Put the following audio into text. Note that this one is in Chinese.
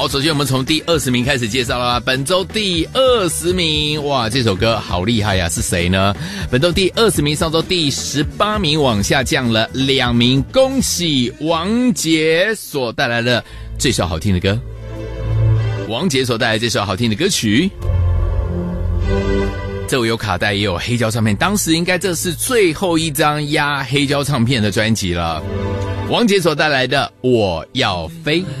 好，首先我们从第20名开始介绍啦。本周第20名，哇，这首歌好厉害呀，是谁呢？本周第20名，上周第18名往下降了2名，恭喜王杰所带来的这首好听的歌。王杰所带来这首好听的歌曲，这我有卡带也有黑胶唱片，当时应该这是最后一张压黑胶唱片的专辑了。王杰所带来的《我要飞》。